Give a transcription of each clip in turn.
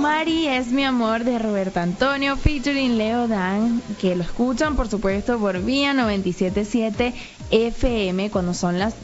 Mari es mi amor de Roberto Antonio featuring Leo Dan, que lo escuchan por supuesto por Vía 97.7 FM cuando son las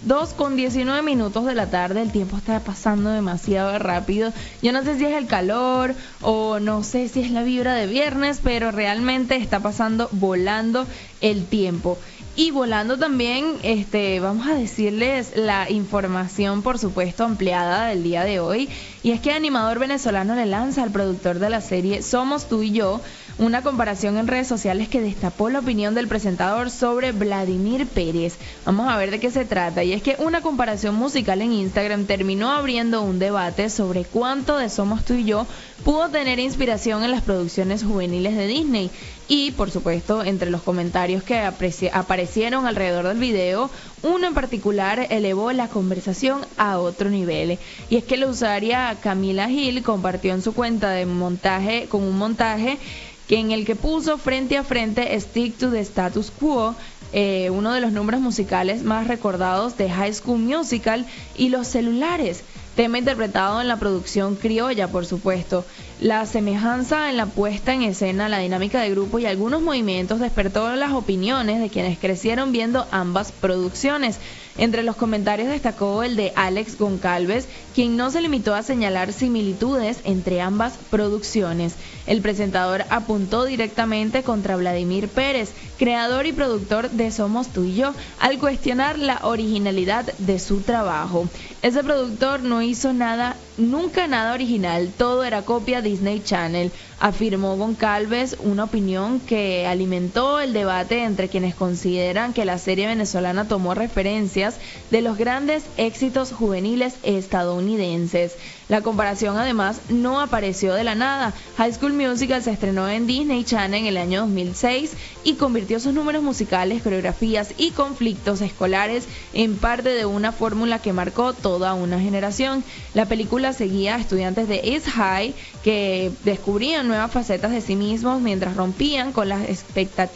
2:19 de la tarde. El tiempo está pasando demasiado rápido. Yo no sé si es el calor o no sé si es la vibra de viernes, pero realmente está pasando volando el tiempo. Y volando también, vamos a decirles la información, por supuesto, ampliada del día de hoy. Y es que animador venezolano le lanza al productor de la serie Somos Tú y Yo una comparación en redes sociales que destapó la opinión del presentador sobre Vladimir Pérez. Vamos a ver de qué se trata. Y es que una comparación musical en Instagram terminó abriendo un debate sobre cuánto de Somos Tú y Yo pudo tener inspiración en las producciones juveniles de Disney. Y, por supuesto, entre los comentarios que aparecieron alrededor del video, uno en particular elevó la conversación a otro nivel. Y es que la usuaria Camila Gil compartió en su cuenta de montaje con un montaje en el que puso frente a frente Stick to the Status Quo, uno de los números musicales más recordados de High School Musical, y los celulares, tema interpretado en la producción criolla, por supuesto. La semejanza en la puesta en escena, la dinámica de grupo y algunos movimientos despertó las opiniones de quienes crecieron viendo ambas producciones. Entre los comentarios destacó el de Alex Goncalves, quien no se limitó a señalar similitudes entre ambas producciones. El presentador apuntó directamente contra Vladimir Pérez, creador y productor de Somos Tú y Yo, al cuestionar la originalidad de su trabajo. Ese productor no hizo nunca nada original, todo era copia Disney Channel, afirmó Goncalves, una opinión que alimentó el debate entre quienes consideran que la serie venezolana tomó referencias de los grandes éxitos juveniles estadounidenses. La comparación además no apareció de la nada. High School Musical se estrenó en Disney Channel en el año 2006 y convirtió sus números musicales, coreografías y conflictos escolares en parte de una fórmula que marcó toda una generación. La película seguía a estudiantes de East High que descubrían nuevas facetas de sí mismos mientras rompían con las expectativas